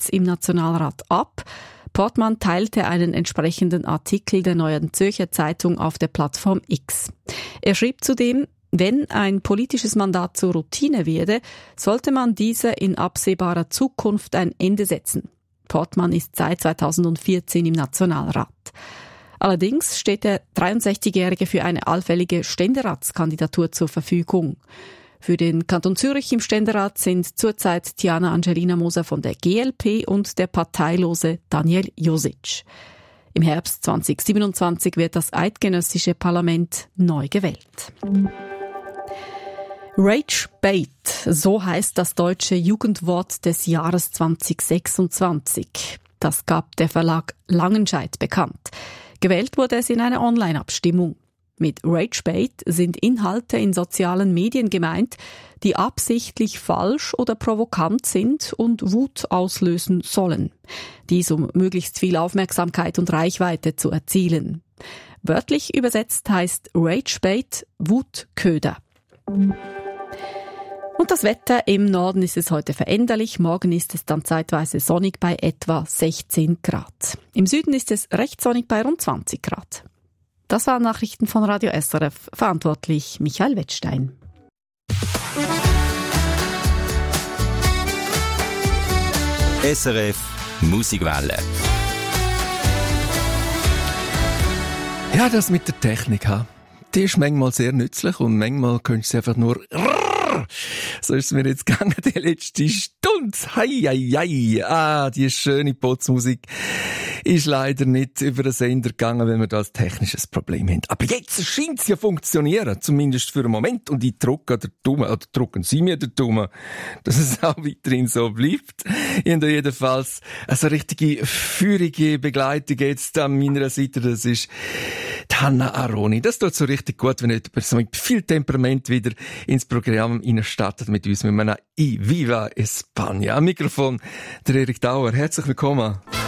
im Nationalrat ab. Portmann teilte einen entsprechenden Artikel der Neuen Zürcher Zeitung auf der Plattform X. Er schrieb zudem, wenn ein politisches Mandat zur Routine werde, sollte man dieser in absehbarer Zukunft ein Ende setzen. Portmann ist seit 2014 im Nationalrat. Allerdings steht der 63-Jährige für eine allfällige Ständeratskandidatur zur Verfügung. Für den Kanton Zürich im Ständerat sind zurzeit Tiana Angelina Moser von der GLP und der parteilose Daniel Josic. Im Herbst 2027 wird das eidgenössische Parlament neu gewählt. Rage Bait, so heißt das deutsche Jugendwort des Jahres 2026. Das gab der Verlag Langenscheidt bekannt. Gewählt wurde es in einer Online-Abstimmung. Mit Rage Bait sind Inhalte in sozialen Medien gemeint, die absichtlich falsch oder provokant sind und Wut auslösen sollen. Dies, um möglichst viel Aufmerksamkeit und Reichweite zu erzielen. Wörtlich übersetzt heißt Rage Bait Wutköder. Und das Wetter: im Norden ist es heute veränderlich, morgen ist es dann zeitweise sonnig bei etwa 16 Grad. Im Süden ist es recht sonnig bei rund 20 Grad. Das waren Nachrichten von Radio SRF, verantwortlich Michael Wettstein. SRF Musikwelle. Ja, das mit der Technik, die ist manchmal sehr nützlich und manchmal könntest du einfach nur... So ist es mir jetzt gegangen, die letzte Stunde. Hei. Die schöne Potzmusik ist leider nicht über den Sender gegangen, weil wir da ein technisches Problem haben. Aber jetzt scheint es ja funktionieren, zumindest für einen Moment. Und ich drücke den Daumen, oder drücken Sie mir den Daumen, dass es auch weiterhin so bleibt. Ich habe jedenfalls eine richtige feurige Begleitung jetzt an meiner Seite. Das ist Hanna Aroni. Das tut so richtig gut, wenn jemand so mit viel Temperament wieder ins Programm startet mit uns, mit meiner I Viva España. Am Mikrofon der Erik Dauer. Herzlich willkommen.